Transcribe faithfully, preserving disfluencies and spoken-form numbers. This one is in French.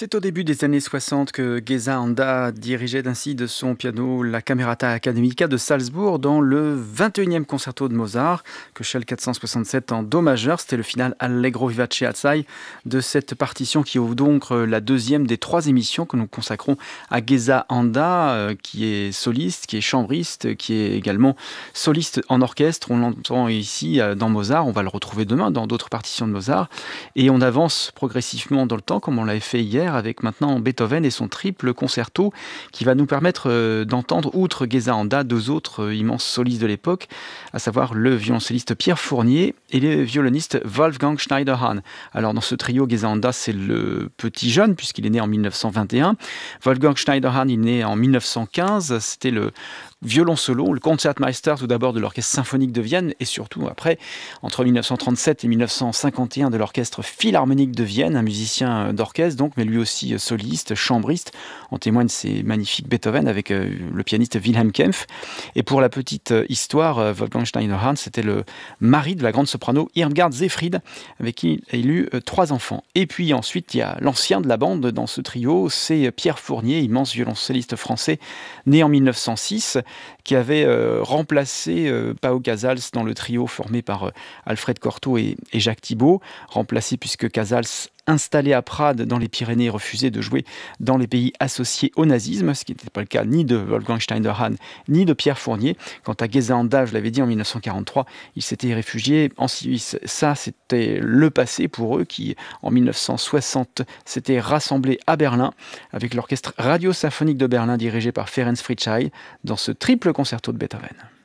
C'est au début des années soixante que Geza Anda dirigeait ainsi de son piano la Camerata Academica de Salzbourg dans le vingt et unième concerto de Mozart, Köchel quatre cent soixante-sept en do majeur. C'était le final Allegro vivace assai de cette partition qui ouvre donc la deuxième des trois émissions que nous consacrons à Geza Anda, euh, qui est soliste, qui est chambriste, qui est également soliste en orchestre. On l'entend ici euh, dans Mozart, on va le retrouver demain dans d'autres partitions de Mozart. Et on avance progressivement dans le temps, comme on l'avait fait hier, avec maintenant Beethoven et son triple concerto qui va nous permettre euh, d'entendre, outre Geza Anda, deux autres euh, immenses solistes de l'époque, à savoir le violoncelliste Pierre Fournier et le violoniste Wolfgang Schneiderhan. Alors dans ce trio, Geza Anda, c'est le petit jeune, puisqu'il est né en mille neuf cent vingt et un. Wolfgang Schneiderhan, il est né en mille neuf cent quinze. C'était le violon solo, le Concertmeister tout d'abord de l'Orchestre symphonique de Vienne, et surtout après, entre mille neuf cent trente-sept et mille neuf cent cinquante et un, de l'Orchestre philharmonique de Vienne, un musicien d'orchestre donc, mais lui aussi soliste, chambriste. En témoignent ces magnifiques Beethoven avec euh, le pianiste Wilhelm Kempff. Et pour la petite euh, histoire, euh, Wolfgang Schneiderhan, c'était le mari de la grande soprano Irmgard Seyfried, avec qui il a eu euh, trois enfants. Et puis ensuite, il y a l'ancien de la bande dans ce trio, c'est Pierre Fournier, immense violoncelliste français, né en mille neuf cent six, qui avait euh, remplacé euh, Pao Casals dans le trio formé par euh, Alfred Cortot et, et Jacques Thibault, remplacé puisque Casals, installé à Prades dans les Pyrénées, refusait de jouer dans les pays associés au nazisme, ce qui n'était pas le cas ni de Wolfgang Schneiderhan ni de Pierre Fournier. Quant à Geza Anda, je l'avais dit, en mille neuf cent quarante-trois, il s'était réfugié en Suisse. Ça, c'était le passé pour eux qui, en mille neuf cent soixante, s'étaient rassemblés à Berlin avec l'orchestre radio-symphonique de Berlin dirigé par Ferenc Fritzsche dans ce triple concerto de Beethoven.